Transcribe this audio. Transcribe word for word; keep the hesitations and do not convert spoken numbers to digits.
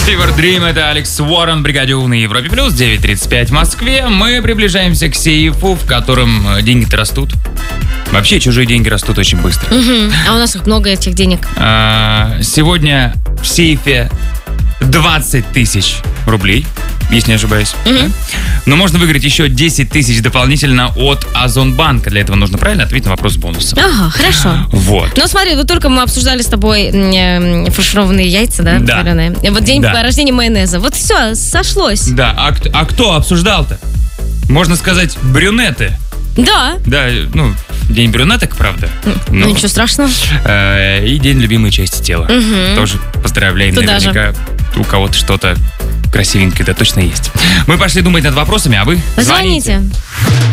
Fever Dream, это Алекс Уоррен, Бригаде У на Европе Плюс, девять тридцать пять в Москве. Мы приближаемся к сейфу, в котором деньги-то растут. Вообще, чужие деньги растут очень быстро. Угу. А у нас их много, этих денег. А, сегодня в сейфе двадцать тысяч рублей, если не ошибаюсь. Угу. Да? Но можно выиграть еще десять тысяч дополнительно от Озонбанка. Для этого нужно правильно ответить на вопрос с бонусом. Ага, хорошо. Вот. Ну смотри, вот только мы обсуждали с тобой э, фаршированные яйца, да? Да. Вареные. И вот день Да. рождения майонеза. Вот все, сошлось. Да, а, к- а кто обсуждал-то? Можно сказать, брюнеты. Да. Да, ну, день брюнеток, правда. Ну, Но, ничего страшного. э, и день любимой части тела. Мгм. Тоже поздравляем, Туда же. наверняка у кого-то что-то красивенькое, да точно есть. Мы пошли думать над вопросами, а вы Звоните.